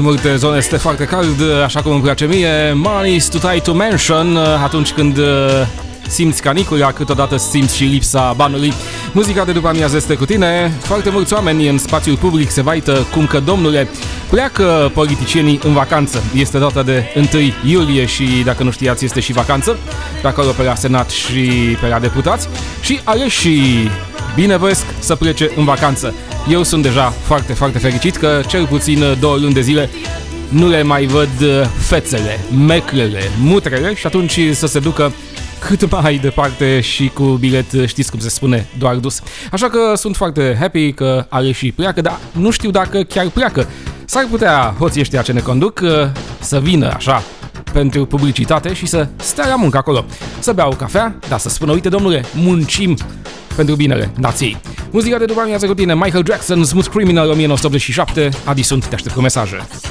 în multe zone este foarte cald, așa cum îmi place mie. Money's too tight to mention, atunci când simți canicula, câteodată simți și lipsa banului. Muzica de după amiază este cu tine. Foarte mulți oameni în spațiul public se vaită cum că, domnule, pleacă politicienii în vacanță. Este data de 1 iulie și, dacă nu știați, este și vacanță pe acolo pe la Senat și pe la deputați și aleșii binevoiesc să plece în vacanță. Eu sunt deja foarte, foarte fericit că cel puțin 2 luni de zile nu le mai văd fețele, meclele, mutrele și atunci să se ducă cât mai departe și cu bilet, știți cum se spune, doar dus. Așa că sunt foarte happy că aleșii pleacă, dar nu știu dacă chiar pleacă. S-ar putea hoții ăștia ce ne conduc să vină așa pentru publicitate și să stea la muncă acolo, să bea o cafea, dar să spună, uite domnule, muncim pentru binele nației. Muzica de după amiază cu tine, Michael Jackson, Smooth Criminal 1987, Adi sunt, te aștept cu mesaje.